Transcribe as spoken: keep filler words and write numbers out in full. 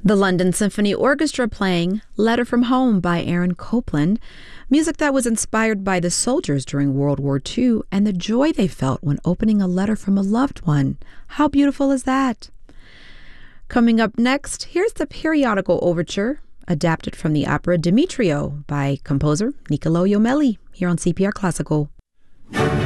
The London Symphony Orchestra playing Letter from Home by Aaron Copland, music that was inspired by the soldiers during World War Two and the joy they felt when opening a letter from a loved one. How beautiful is that? Coming up next, here's the Periodical Overture, adapted from the opera Demetrio by composer Niccolò Jommelli, here on C P R Classical.